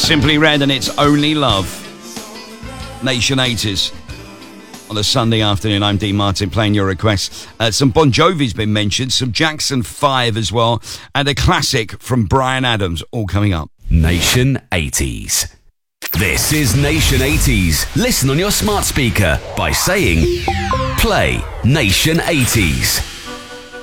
Simply Red and It's Only Love. Nation 80s. On a Sunday afternoon, I'm Dean Martin playing your requests. Some Bon Jovi's been mentioned, some Jackson 5 as well, and a classic from Bryan Adams, all coming up. Nation 80s. This is Nation 80s. Listen on your smart speaker by saying, play Nation 80s.